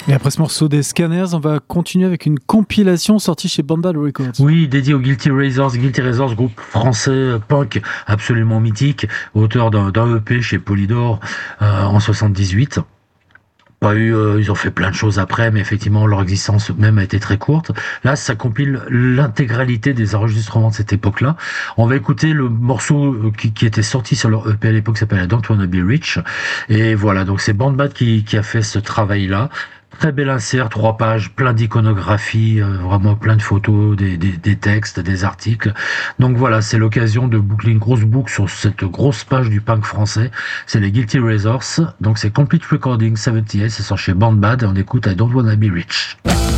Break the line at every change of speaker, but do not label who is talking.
Et après ce morceau des Scanners, on va continuer avec une compilation sortie chez Band Bad Records.
Oui, dédié aux Guilty Razors, groupe français punk absolument mythique, auteur d'un EP chez Polydor en 78. Ils ont fait plein de choses après, mais effectivement leur existence même a été très courte. Là, ça compile l'intégralité des enregistrements de cette époque-là. On va écouter le morceau qui était sorti sur leur EP à l'époque, qui s'appelle I Don't Wanna Be Rich. Et voilà, donc c'est Band Bad qui a fait ce travail-là. Très bel insert, 3 pages, plein d'iconographie, vraiment plein de photos, des textes, des articles. Donc voilà, c'est l'occasion de boucler une grosse boucle sur cette grosse page du punk français. C'est les Guilty Razors. Donc c'est Complete Recording 78, c'est sorti chez Band Bad et on écoute I Don't Wanna Be Rich.